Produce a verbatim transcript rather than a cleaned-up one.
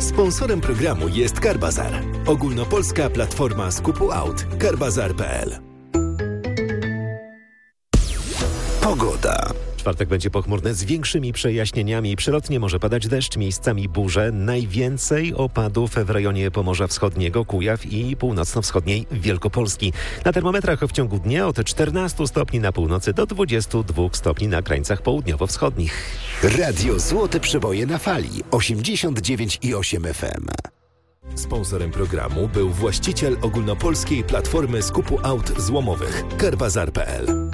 Sponsorem programu jest Carbazar, ogólnopolska platforma skupu aut. Carbazar kropka p l. Pogoda. Czwartek będzie pochmurny z większymi przejaśnieniami. Przelotnie może padać deszcz, miejscami burze. Najwięcej opadów w rejonie Pomorza Wschodniego, Kujaw i północno-wschodniej Wielkopolski. Na termometrach w ciągu dnia od czternastu stopni na północy do dwudziestu dwóch stopni na krańcach południowo-wschodnich. Radio Złote Przeboje na fali osiemdziesiąt dziewięć i osiem F M. Sponsorem programu był właściciel ogólnopolskiej platformy skupu aut złomowych Carbazar kropka p l.